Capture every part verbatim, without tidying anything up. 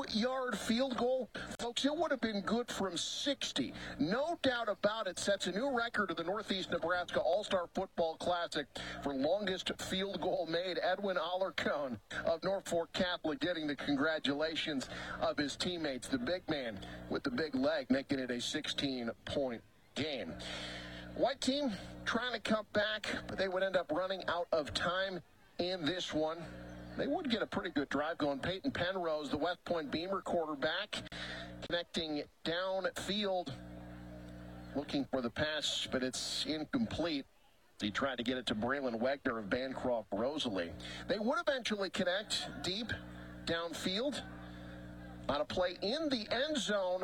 forty-yard field goal, folks, it would have been good from sixty. No doubt about it. Sets a new record of the Northeast Nebraska All-Star Football Classic for longest field goal made. Edwin Alarcon of Norfolk Catholic getting the congratulations of his teammates. The big man with the big leg making it a sixteen-point game. White team trying to come back, but they would end up running out of time in this one. They would get a pretty good drive going. Peyton Penrose, the West Point Beamer quarterback, connecting downfield, looking for the pass, but it's incomplete. He tried to get it to Braylon Wegner of Bancroft Rosalie. They would eventually connect deep downfield on a play in the end zone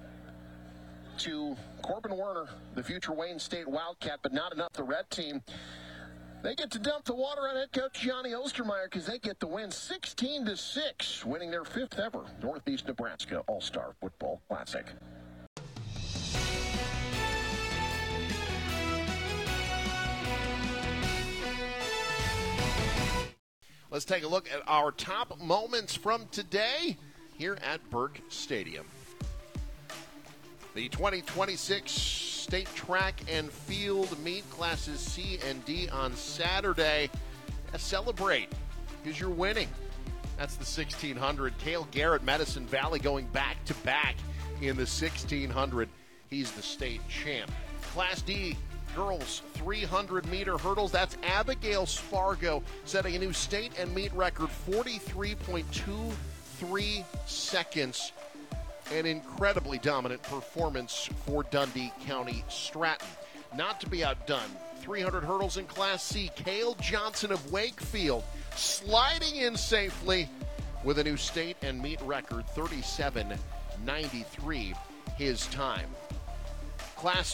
to Corbin Werner, the future Wayne State Wildcat, but not enough. The red team, they get to dump the water on head coach Johnny Ostermeyer because they get the win sixteen to six, winning their fifth ever Northeast Nebraska All-Star Football Classic. Let's take a look at our top moments from today here at Burke Stadium. The twenty twenty-six State Track and Field Meet Classes C and D on Saturday. Uh, celebrate because you're winning. That's the sixteen hundred. Cale Garrett, Medicine Valley going back-to-back in the sixteen hundred. He's the state champ. Class D girls three hundred meter hurdles. That's Abigail Spargo setting a new state and meet record, forty-three point two three seconds. An incredibly dominant performance for Dundee County Stratton. Not to be outdone, three hundred hurdles in Class C. Cale Johnson of Wakefield sliding in safely with a new state and meet record, thirty-seven ninety-three his time. Class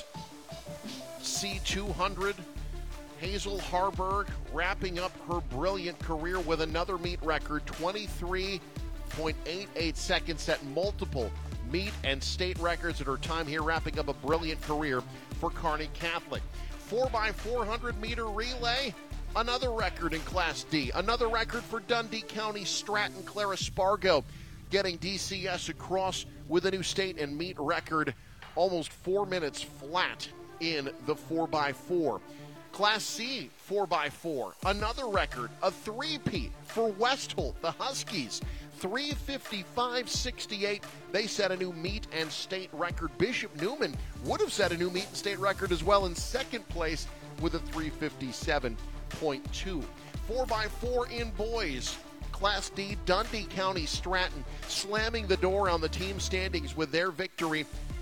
C two hundred, Hazel Harburg wrapping up her brilliant career with another meet record, twenty-three point eight eight seconds, set multiple meet and state records at her time here, wrapping up a brilliant career for Kearney Catholic. four by four hundred meter relay, another record in Class D. Another record for Dundee County Stratton. Clara Spargo getting D C S across with a new state and meet record, almost four minutes flat in the four by four. Class C four by four, another record, a three-peat for Westholt, the Huskies. three fifty-five sixty-eight. They set a new meet and state record. Bishop Neumann would have set a new meet and state record as well in second place with a three fifty-seven point two. four by four in boys. Class D, Dundee County Stratton slamming the door on the team standings with their victory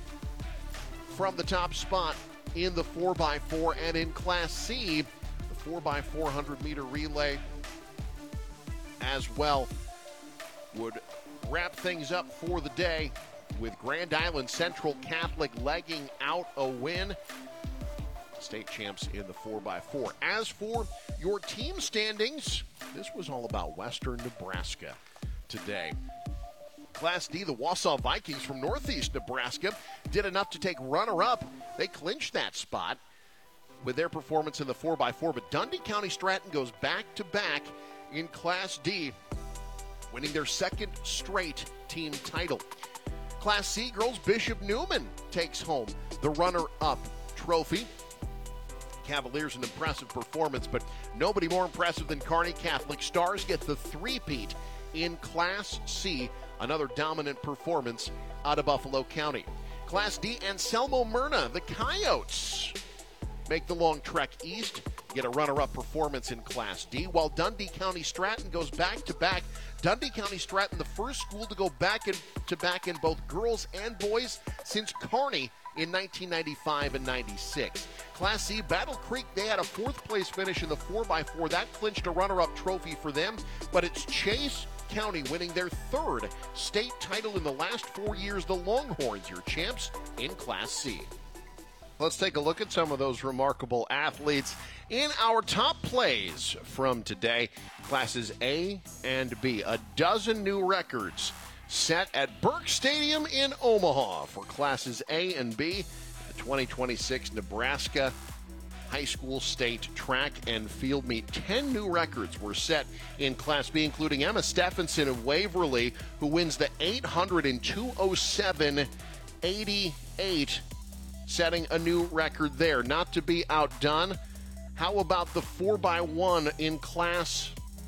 from the top spot in the four by four. And in Class C, the four by four hundred meter relay as well would wrap things up for the day with Grand Island Central Catholic legging out a win. State champs in the four by four. As for your team standings, this was all about Western Nebraska today. Class D, the Wausau Vikings from Northeast Nebraska did enough to take runner-up. They clinched that spot with their performance in the four by four, but Dundee County Stratton goes back-to-back in Class D, winning their second straight team title. Class C girls, Bishop Neumann takes home the runner-up trophy. Cavaliers, an impressive performance, but nobody more impressive than Kearney Catholic. Stars get the three-peat in Class C, another dominant performance out of Buffalo County. Class D, Anselmo Myrna, the Coyotes, make the long trek east, get a runner-up performance in Class D, while Dundee County Stratton goes back-to-back. Dundee County Stratton, the first school to go back-to-back in both girls and boys since Kearney in nineteen ninety-five and ninety-six. Class C, Battle Creek, they had a fourth-place finish in the four by four. That clinched a runner-up trophy for them, but it's Chase County winning their third state title in the last four years. The Longhorns, your champs in Class C. Let's take a look at some of those remarkable athletes in our top plays from today. Classes A and B. A dozen new records set at Burke Stadium in Omaha for Classes A and B. The twenty twenty-six Nebraska high school state track and field meet. Ten new records were set in Class B, including Emma Stephenson of Waverly, who wins the eight hundred in two oh seven eighty-eight, setting a new record there. Not to be outdone, how about the four by one in Class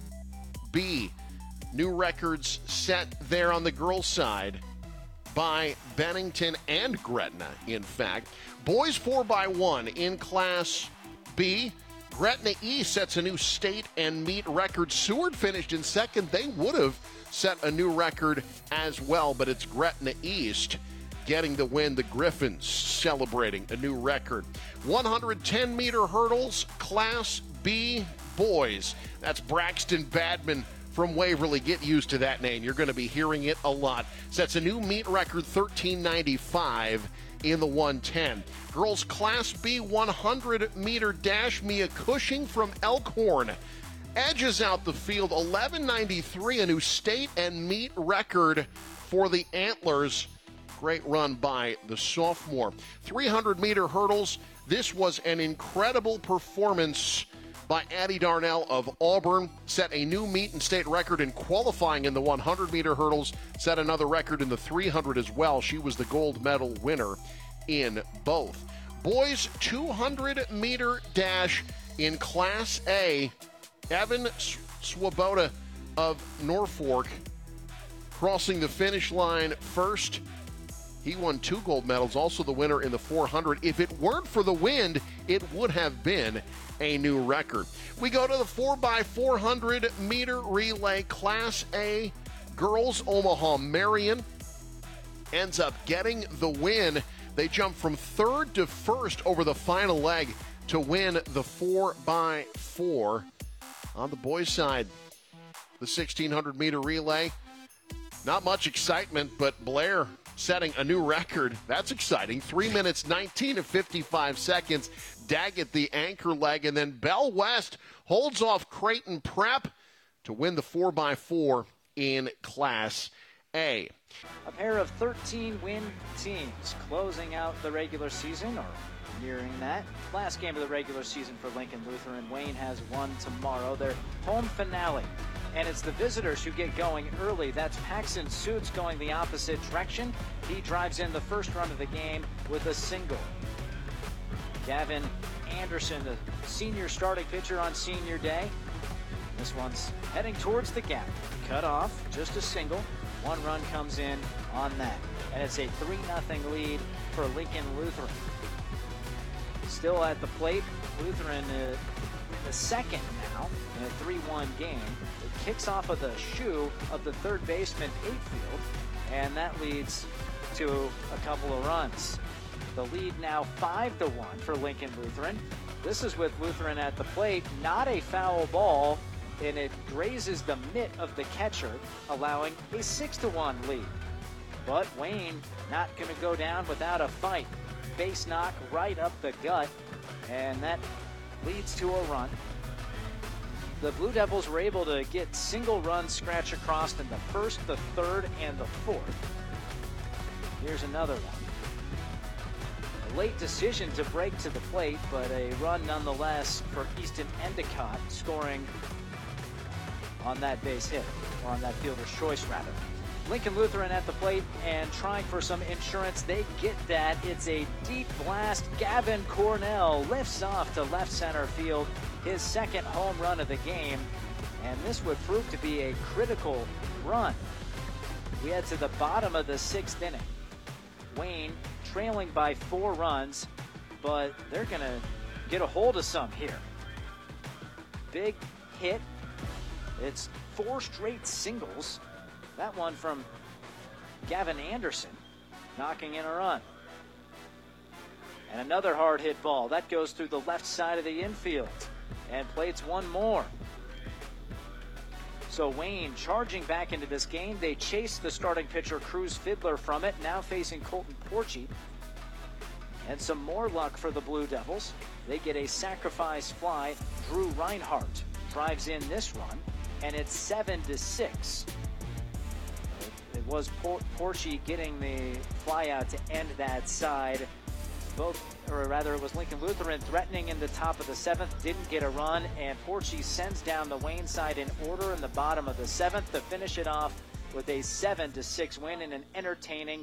B? New records set there on the girls' side by Bennington and Gretna, in fact. Boys four by one in Class B. Gretna East sets a new state and meet record. Seward finished in second. They would have set a new record as well, but it's Gretna East getting the win. The Griffins celebrating a new record. one hundred ten meter hurdles, Class B boys. That's Braxton Badman from Waverly. Get used to that name. You're going to be hearing it a lot. Sets a new meet record, thirteen ninety-five in the one ten. Girls Class B one hundred meter dash. Mia Cushing from Elkhorn edges out the field, eleven ninety-three, a new state and meet record for the Antlers. Great run by the sophomore. three hundred meter hurdles. This was an incredible performance by Addie Darnell of Auburn. Set a new meet and state record in qualifying in the one hundred meter hurdles. Set another record in the three hundred as well. She was the gold medal winner in both. Boys two hundred meter dash in Class A. Evan Swoboda of Norfolk crossing the finish line first. He won two gold medals, also the winner in the four hundred. If it weren't for the wind, it would have been a new record. We go to the four by four hundred meter relay, Class A girls. Omaha Marion ends up getting the win. They jump from third to first over the final leg to win the four by four. On the boys' side, the sixteen hundred meter relay, not much excitement, but Blair setting a new record. That's exciting. three minutes, nineteen and fifty-five seconds. Daggett the anchor leg, and then Bell West holds off Creighton Prep to win the four by four in Class A. A pair of thirteen win teams closing out the regular season, or nearing that. Last game of the regular season for Lincoln Lutheran. Wayne has one tomorrow, their home finale. And it's the visitors who get going early. That's Paxton Suits going the opposite direction. He drives in the first run of the game with a single. Gavin Anderson, the senior starting pitcher on senior day. This one's heading towards the gap. Cut off, just a single. One run comes in on that. And it's a three nothing lead for Lincoln Lutheran. Still at the plate, Lutheran uh, in the second now in a three one game. It kicks off of the shoe of the third baseman, Eightfield, and that leads to a couple of runs. The lead now five to one for Lincoln Lutheran. This is with Lutheran at the plate, not a foul ball, and it grazes the mitt of the catcher, allowing a six to one lead. But Wayne not going to go down without a fight. Base knock right up the gut, and that leads to a run. The Blue Devils were able to get single runs scratch across in the first, the third, and the fourth. Here's another one. A late decision to break to the plate, but a run nonetheless for Easton Endicott, scoring on that base hit, or on that fielder's choice rather. Lincoln Lutheran at the plate and trying for some insurance. They get that. It's a deep blast. Gavin Cornell lifts off to left center field, his second home run of the game, and this would prove to be a critical run. We head to the bottom of the sixth inning. Wayne trailing by four runs, but they're going to get a hold of some here. Big hit. It's four straight singles. That one from Gavin Anderson, knocking in a run. And another hard hit ball. That goes through the left side of the infield and plates one more. So Wayne charging back into this game. They chase the starting pitcher Cruz Fiddler from it, now facing Colton Porchy. And some more luck for the Blue Devils. They get a sacrifice fly. Drew Reinhardt drives in this run, and it's seven to six. It was Por- Porchy getting the fly out to end that side both, or rather it was Lincoln Lutheran threatening in the top of the seventh, didn't get a run, and Porchy sends down the Wayne side in order in the bottom of the seventh to finish it off with a seven to six win in an entertaining